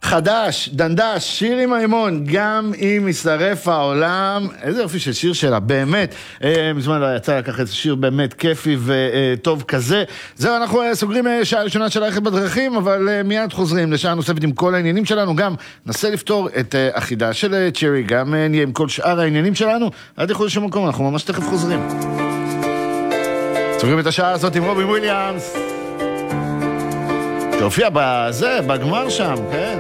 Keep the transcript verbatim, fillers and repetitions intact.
חדש, דנדש, שירי מימון, גם אם מצטרף העולם, איזה יופי של שיר שלה, באמת, אה, מזמן לא יצא לקחת איזה שיר באמת כיפי וטוב כזה. זהו, אנחנו סוגרים שעה ראשונה של הלכת בדרכים, אבל אה, מיד חוזרים לשעה נוספת עם כל העניינים שלנו, גם נסה לפתור את אה, החידה של צ'רי, גם אה, נהיה עם כל שאר העניינים שלנו, עד יכול לשום מקום, אנחנו ממש תכף חוזרים. סוגרים את השעה הזאת עם רובין וויליאמס. תופיע בזה, בגמר שם, כן?